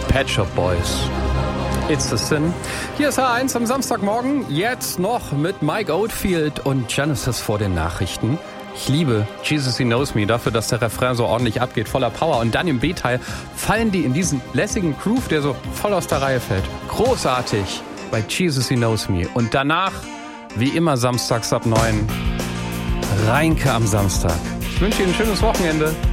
Pet Shop Boys. It's a Sin. Hier ist H1 am Samstagmorgen. Jetzt noch mit Mike Oldfield und Genesis vor den Nachrichten. Ich liebe Jesus He Knows Me dafür, dass der Refrain so ordentlich abgeht, voller Power. Und dann im B-Teil fallen die in diesen lässigen Groove, der so voll aus der Reihe fällt. Großartig bei Jesus He Knows Me. Und danach, wie immer samstags ab 9, Reinke am Samstag. Ich wünsche Ihnen ein schönes Wochenende.